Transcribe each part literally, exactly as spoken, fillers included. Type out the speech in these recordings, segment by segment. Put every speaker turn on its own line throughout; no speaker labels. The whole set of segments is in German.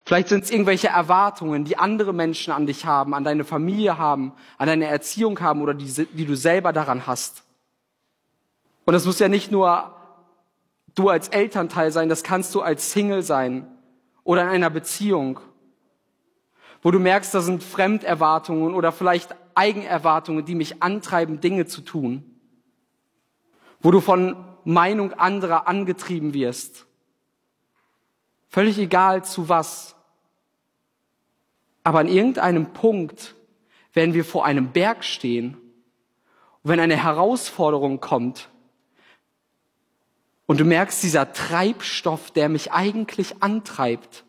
Vielleicht sind es irgendwelche Erwartungen, die andere Menschen an dich haben, an deine Familie haben, an deine Erziehung haben oder die, die du selber daran hast. Und das muss ja nicht nur du als Elternteil sein, das kannst du als Single sein oder in einer Beziehung, wo du merkst, da sind Fremderwartungen oder vielleicht Eigenerwartungen, die mich antreiben, Dinge zu tun, wo du von Meinung anderer angetrieben wirst. Völlig egal zu was. Aber an irgendeinem Punkt werden wir vor einem Berg stehen. Und wenn eine Herausforderung kommt und du merkst, dieser Treibstoff, der mich eigentlich antreibt,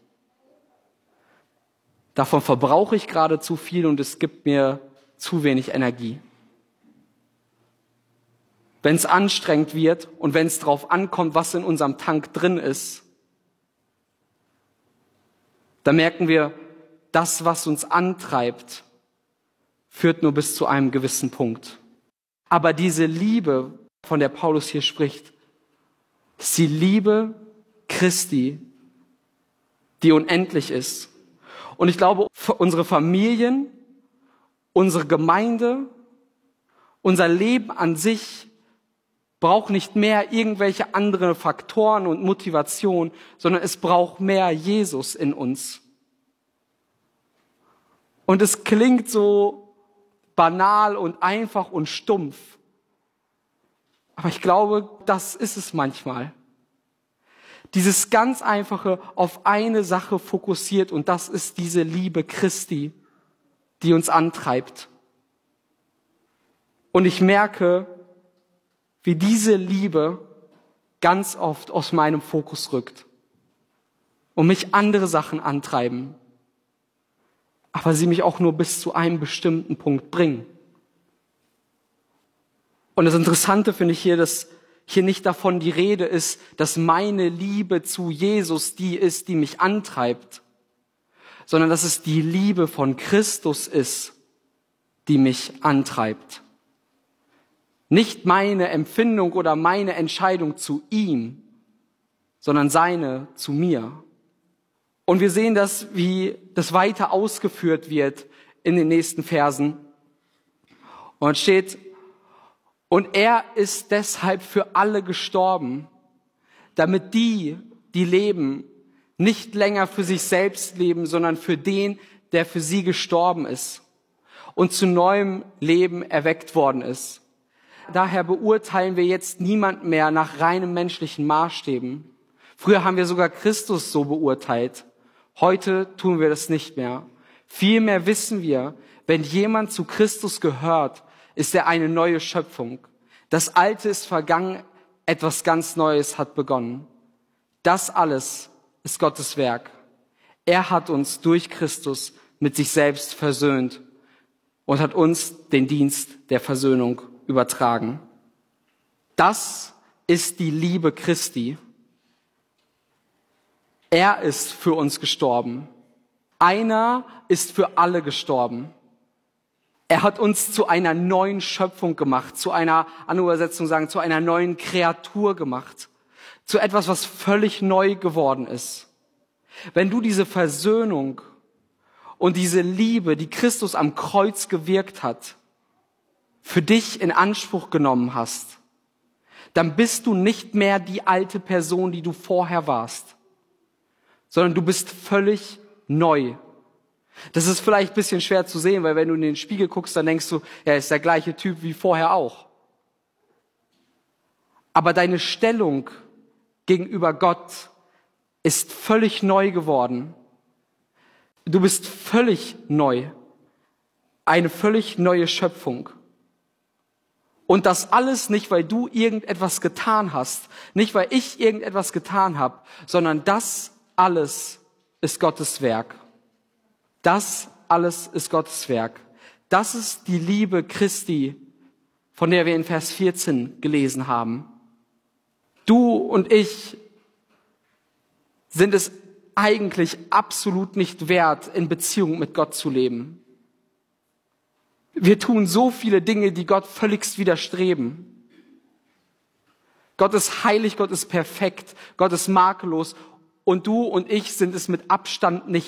davon verbrauche ich gerade zu viel und es gibt mir zu wenig Energie. Wenn es anstrengend wird und wenn es drauf ankommt, was in unserem Tank drin ist, dann merken wir, das, was uns antreibt, führt nur bis zu einem gewissen Punkt. Aber diese Liebe, von der Paulus hier spricht, ist die Liebe Christi, die unendlich ist. Und ich glaube, für unsere Familien, unsere Gemeinde, unser Leben an sich braucht nicht mehr irgendwelche andere Faktoren und Motivation, sondern es braucht mehr Jesus in uns. Und es klingt so banal und einfach und stumpf. Aber ich glaube, das ist es manchmal. Dieses ganz einfache, auf eine Sache fokussiert, und das ist diese Liebe Christi, die uns antreibt. Und ich merke, wie diese Liebe ganz oft aus meinem Fokus rückt und mich andere Sachen antreiben, aber sie mich auch nur bis zu einem bestimmten Punkt bringen. Und das Interessante finde ich hier, dass hier nicht davon die Rede ist, dass meine Liebe zu Jesus die ist, die mich antreibt, sondern dass es die Liebe von Christus ist, die mich antreibt. Nicht meine Empfindung oder meine Entscheidung zu ihm, sondern seine zu mir. Und wir sehen das, wie das weiter ausgeführt wird in den nächsten Versen. Und es steht, und er ist deshalb für alle gestorben, damit die, die leben, nicht länger für sich selbst leben, sondern für den, der für sie gestorben ist und zu neuem Leben erweckt worden ist. Daher beurteilen wir jetzt niemanden mehr nach reinem menschlichen Maßstäben. Früher haben wir sogar Christus so beurteilt. Heute tun wir das nicht mehr. Vielmehr wissen wir, wenn jemand zu Christus gehört, ist er eine neue Schöpfung. Das Alte ist vergangen, etwas ganz Neues hat begonnen. Das alles ist Gottes Werk. Er hat uns durch Christus mit sich selbst versöhnt und hat uns den Dienst der Versöhnung übertragen. Das ist die Liebe Christi. Er ist für uns gestorben. Einer ist für alle gestorben. Er hat uns zu einer neuen Schöpfung gemacht, zu einer, andere Übersetzung sagen, zu einer neuen Kreatur gemacht, zu etwas, was völlig neu geworden ist. Wenn du diese Versöhnung und diese Liebe, die Christus am Kreuz gewirkt hat, für dich in Anspruch genommen hast, dann bist du nicht mehr die alte Person, die du vorher warst, sondern du bist völlig neu. Das ist vielleicht ein bisschen schwer zu sehen, weil wenn du in den Spiegel guckst, dann denkst du, er ist der gleiche Typ wie vorher auch. Aber deine Stellung gegenüber Gott ist völlig neu geworden. Du bist völlig neu. Eine völlig neue Schöpfung. Und das alles nicht, weil du irgendetwas getan hast, nicht weil ich irgendetwas getan habe, sondern das alles ist Gottes Werk. Das alles ist Gottes Werk. Das ist die Liebe Christi, von der wir in Vers vierzehn gelesen haben. Du und ich sind es eigentlich absolut nicht wert, in Beziehung mit Gott zu leben. Wir tun so viele Dinge, die Gott völligst widerstreben. Gott ist heilig, Gott ist perfekt, Gott ist makellos und du und ich sind es mit Abstand nicht